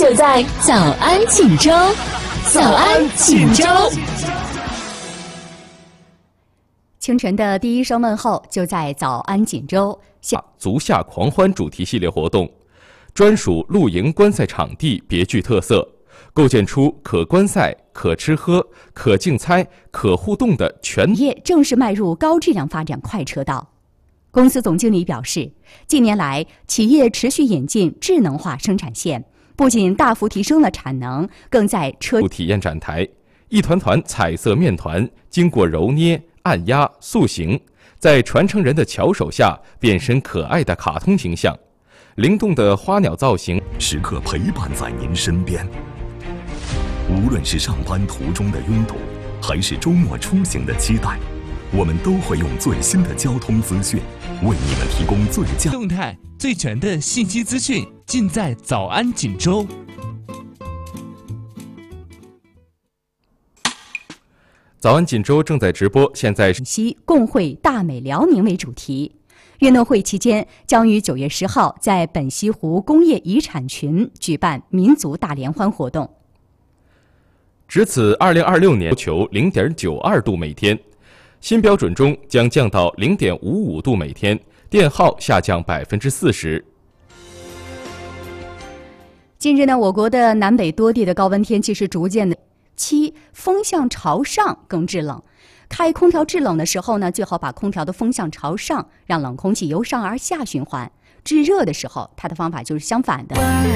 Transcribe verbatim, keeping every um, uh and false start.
就在早安锦州，早安锦州。 清晨的第一声问候就在早安锦州。 足下狂欢主题系列活动，专属露营观赛场地别具特色，构建出可观赛、可吃喝、可竞猜、可互动的全业正式迈入高质量发展快车道。公司总经理表示，近年来企业持续引进智能化生产线，不仅大幅提升了产能，更在车体验展台，一团团彩色面团经过揉捏、按压、塑形，在传承人的巧手下变身可爱的卡通形象，灵动的花鸟造型时刻陪伴在您身边。无论是上班途中的拥堵，还是周末出行的期待，我们都会用最新的交通资讯为你们提供最佳动态、最全的信息资讯，尽在早安锦州。 早安锦州正在直播，现在是西共绘大美辽宁为主题。运动会期间将于九月十号在本溪湖工业遗产群举办民族大联欢活动。 值此二零二六年要求零点九二度每天，新标准中将降到零点五五度每天，电耗下降百分之四十。 近日呢，我国的南北多地的高温天气是逐渐的。七，风向朝上更制冷。开空调制冷的时候呢，最好把空调的风向朝上，让冷空气由上而下循环。制热的时候，它的方法就是相反的。